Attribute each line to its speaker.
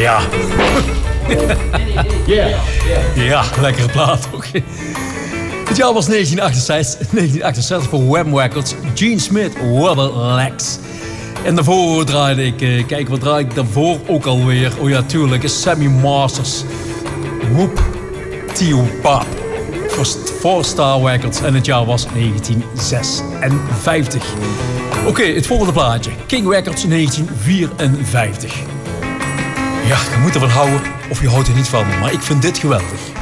Speaker 1: Ja. Ja, lekkere plaat ook. Het jaar was 1968 voor Wham Records. Gene Smith, Rubber Legs. En daarvoor draaide ik... kijk, wat draaide ik daarvoor ook alweer? Oh ja, tuurlijk. Sammy Masters. Whoop Tio Pop. Voor Star Records. En het jaar was 1956. Oké, het volgende plaatje. King Records 1954. Ja, je moet ervan houden of je houdt er niet van. Maar ik vind dit geweldig.